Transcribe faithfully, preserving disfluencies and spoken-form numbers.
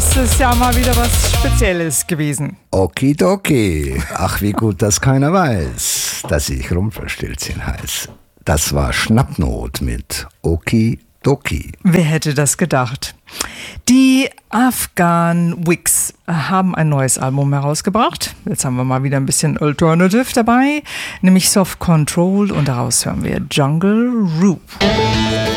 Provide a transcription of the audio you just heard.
das ist ja mal wieder was Spezielles gewesen. Okidoki. Ach, wie gut, dass keiner weiß, dass ich Rumpelstilzchen heiße. Das war Schnappnot mit Okidoki. Wer hätte das gedacht? Die Afghan Wigs haben ein neues Album herausgebracht. Jetzt haben wir mal wieder ein bisschen Alternative dabei, nämlich Soft Control, und daraus hören wir Jungle Roop.